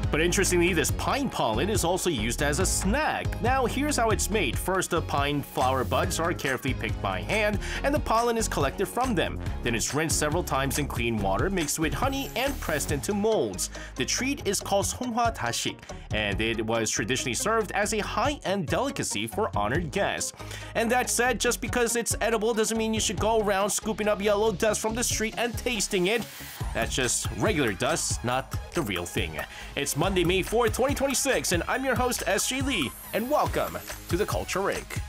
But interestingly, this pine pollen is also used as a snack. Now, here's how it's made. First, the pine flower buds are carefully picked by hand, and the pollen is collected from them. Then it's rinsed several times in clean water, mixed with honey, and pressed into molds. The treat is called songhwa dashik, and it was traditionally served as a high-end delicacy for honored guests. And that said, just because it's edible doesn't mean you should go around scooping up yellow dust from the street and tasting it. That's just regular dust, not the real thing. It's Monday, May 4th, 2026, and I'm your host, SJ Lee, and welcome to the Culture Rake.